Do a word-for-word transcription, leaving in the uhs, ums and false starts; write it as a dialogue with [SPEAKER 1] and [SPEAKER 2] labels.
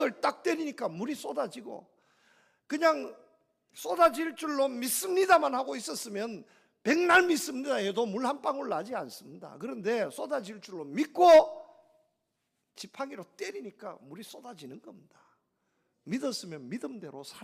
[SPEAKER 1] 딱 때리니까 물이 쏟아지고, 그냥 쏟아질 줄로 믿습니다만 하고 있었으면 백날 믿습니다 해도 물 한 방울 나지 않습니다. 그런데 쏟아질 줄로 믿고 지팡이로 때리니까 물이 쏟아지는 겁니다. 믿었으면 믿음대로 살